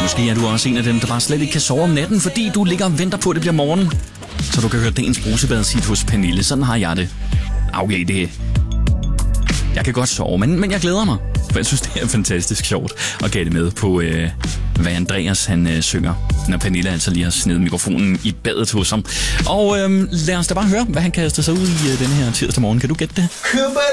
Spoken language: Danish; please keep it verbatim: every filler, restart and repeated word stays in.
Måske er du også en af dem, der bare slet ikke kan sove om natten, fordi du ligger og venter på, at det bliver morgen. Så du kan høre dagens brusebad sit hos Pernille. Sådan har jeg det. Okay, det... Jeg kan godt sove, men, men jeg glæder mig. For jeg synes, det er fantastisk sjovt at gætte med på, øh, hvad Andreas han øh, synger, når Pernille altså lige har snedet mikrofonen i badet hos ham. Og øh, lad os da bare høre, hvad han kaster sig ud i øh, denne her tirsdag morgen. Kan du gætte det?